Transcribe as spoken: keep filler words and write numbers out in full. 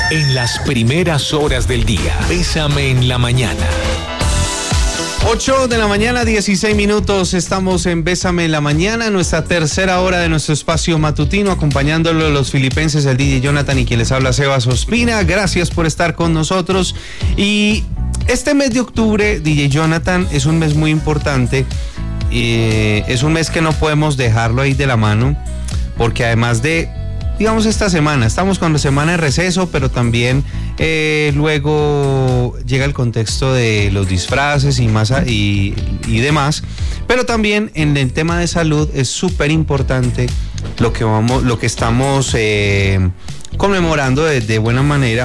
En las primeras horas del día, Bésame en la mañana. ocho de la mañana, dieciséis minutos, estamos en Bésame en la mañana, nuestra tercera hora de nuestro espacio matutino, acompañándolo los filipenses, el D J Jonathan y quien les habla, Sebas Ospina. Gracias por estar con nosotros. Y este mes de octubre, D J Jonathan, es un mes muy importante, eh, es un mes que no podemos dejarlo ahí de la mano, porque además de, digamos, esta semana, estamos con la semana de receso, pero también eh, luego llega el contexto de los disfraces y, más a, y, y demás, pero también en el tema de salud es súper importante lo que vamos, lo que estamos eh, conmemorando de, de buena manera